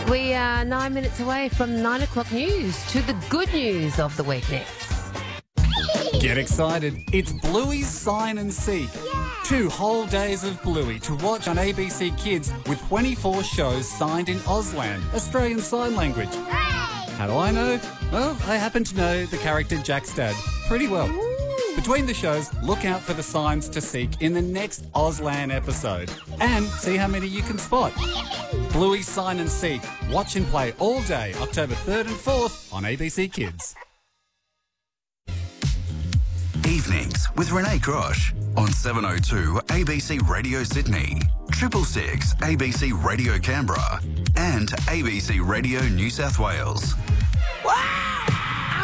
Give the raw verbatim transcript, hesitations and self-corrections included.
We are nine minutes away from nine o'clock news to the good news of the week next. Get excited. It's Bluey's Sign and Seek. Yeah. Two whole days of Bluey to watch on A B C Kids with twenty-four shows signed in Auslan, Australian Sign Language. Hooray! How do I know? Well, I happen to know the character Jack's dad pretty well. Ooh. Between the shows, look out for the signs to seek in the next Auslan episode and see how many you can spot. Bluey's Sign and Seek. Watch and play all day, October third and fourth on A B C Kids. Evenings with Renee Grosh on seven oh two A B C Radio Sydney, triple six A B C Radio Canberra and A B C Radio New South Wales.